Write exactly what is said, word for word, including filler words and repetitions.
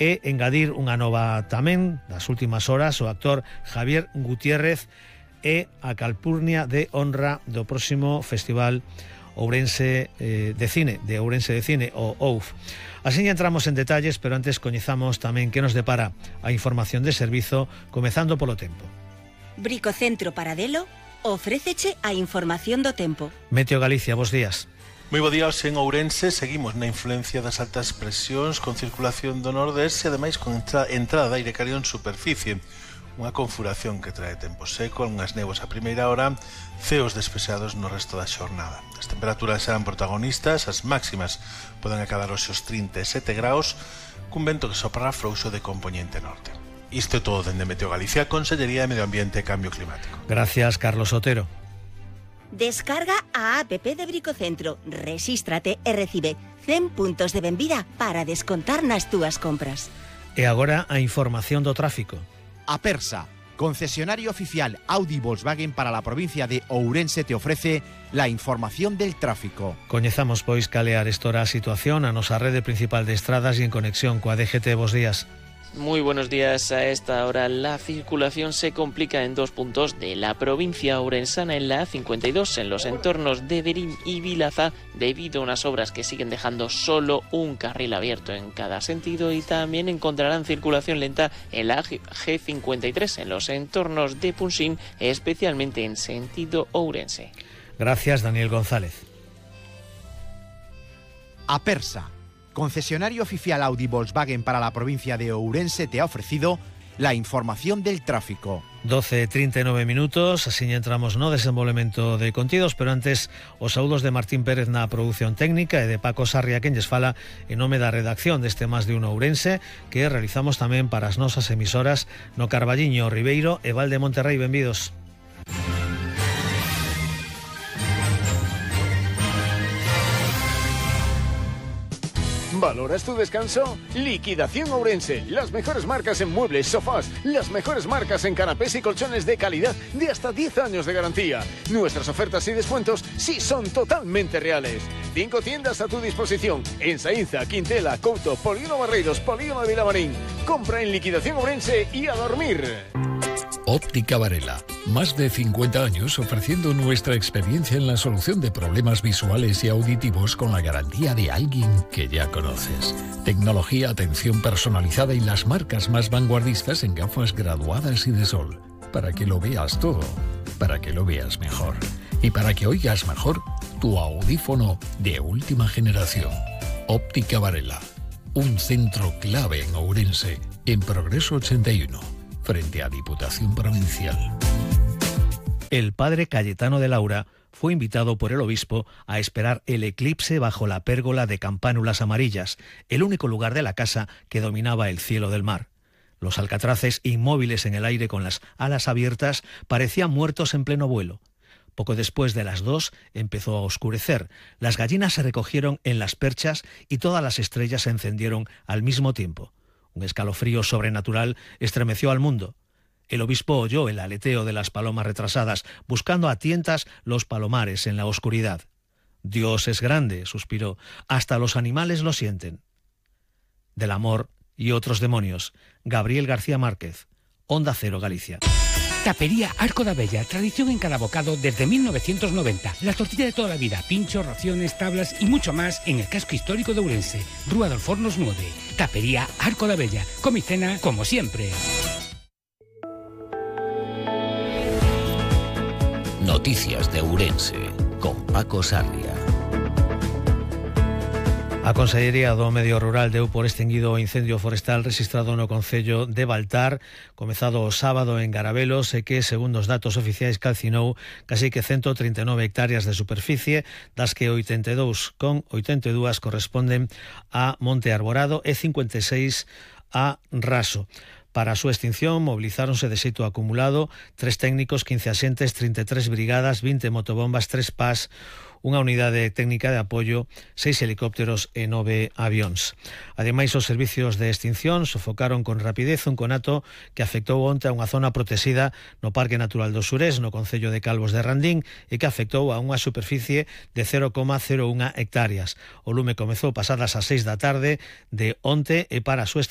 e engadir unha nova tamén das últimas horas o actor Javier Gutiérrez e a calpurnia de honra do próximo Festival Ourense eh, de Cine, de Ourense de Cine, o O U F. Así entramos en detalles, pero antes coñezamos tamén que nos depara a información de servizo, comezando polo tempo. Bricocentro Paradelo ofréceche a información do tempo. Meteo Galicia, bos días. Moi bo días en Ourense, seguimos na influencia das altas presións con circulación do nordeste e ademais con entra, entrada de aire cálido en superficie. Unha confuración que trae tempo seco, algunhas néboas a primeira hora, ceos despexados no resto da xornada. As temperaturas serán protagonistas, as máximas poden acadar os seus trinta e sete graus, cun vento que soprará frouxo de compoñente norte. Isto é todo dende Meteo Galicia, Consellería de Medio Ambiente e Cambio Climático. Gracias, Carlos Otero. Descarga a app de Bricocentro, resístrate e recibe cen puntos de benvida para descontar nas túas compras. E agora a información do tráfico. Apersa, concesionario oficial Audi Volkswagen para la provincia de Ourense, te ofrece la información del tráfico. Coñezamos pois cal é a arestora a situación a nosa rede principal de estradas e en conexión coa D G T. Bos días. Muy buenos días. A esta hora la circulación se complica en dos puntos de la provincia ourensana, en la A cincuenta y dos, en los entornos de Berín y Vilaza, debido a unas obras que siguen dejando solo un carril abierto en cada sentido, y también encontrarán circulación lenta en la G cincuenta y tres, en los entornos de Punsín, especialmente en sentido Ourense. Gracias, Daniel González. Apersa, concesionario oficial Audi Volkswagen para la provincia de Ourense, te ha ofrecido la información del tráfico. doce e trinta e nove minutos, así entramos no desenvolvemento de contidos, pero antes os saúdos de Martín Pérez na produción técnica e de Paco Sarria, quen lles fala en nome da redacción deste Más de Uno Ourense, que realizamos tamén para as nosas emisoras no Carballiño, Ribeiro e Val de Monterrey. Benvidos. ¿Valoras tu descanso? Liquidación Ourense. Las mejores marcas en muebles, sofás, las mejores marcas en canapés y colchones de calidad de hasta diez años de garantía. Nuestras ofertas y descuentos sí son totalmente reales. Cinco tiendas a tu disposición en Saínza, Quintela, Couto, Polígono Barreiros, Polígono de Vilamarín. Compra en Liquidación Ourense y a dormir. Óptica Varela, más de cincuenta años ofreciendo nuestra experiencia en la solución de problemas visuales y auditivos con la garantía de alguien que ya conoces. Tecnología, atención personalizada y las marcas más vanguardistas en gafas graduadas y de sol. Para que lo veas todo, para que lo veas mejor. Y para que oigas mejor tu audífono de última generación. Óptica Varela, un centro clave en Ourense, en Progreso ochenta y uno. Frente a Diputación Provincial. El padre Cayetano de Laura fue invitado por el obispo a esperar el eclipse bajo la pérgola de campánulas amarillas, el único lugar de la casa que dominaba el cielo del mar. Los alcatraces, inmóviles en el aire con las alas abiertas, parecían muertos en pleno vuelo. Poco después de las dos empezó a oscurecer, las gallinas se recogieron en las perchas y todas las estrellas se encendieron al mismo tiempo. Un escalofrío sobrenatural estremeció al mundo. El obispo oyó el aleteo de las palomas retrasadas, buscando a tientas los palomares en la oscuridad. Dios es grande, suspiró, hasta los animales lo sienten. Del amor y otros demonios. Gabriel García Márquez, Onda Cero, Galicia. Tapería Arco da Bella, tradición en cada bocado desde mil novecientos noventa. La tortilla de toda la vida, pinchos, raciones, tablas y mucho más en el casco histórico de Ourense. Rúa dos Fornos nueve. Tapería Arco da Bella. Come y cena como siempre. Noticias de Ourense con Paco Sarria. A Consellería do Medio Rural deu por extinguido o incendio forestal registrado no concello de Baltar, comezado o sábado en Garabelos, e que, segundo os datos oficiais, calcinou casi que ciento trinta e nove hectáreas de superficie, das que oitenta e dous con oitenta e dúas corresponden a Monte Arborado e cincuenta e seis a Raso. Para a súa extinción movilizáronse de xeito acumulado tres técnicos, quince axentes, trinta e tres brigadas, vinte motobombas, tres P A S, unha unidade técnica de apoio, seis helicópteros e nove avións. Ademais, os servicios de extinción sofocaron con rapidez un conato que afectou onte a unha zona protexida no Parque Natural do Surés, no concello de Calvos de Randín, e que afectou a unha superficie de cero coma cero unha hectáreas. O lume comezou pasadas as seis da tarde de onte e para a súa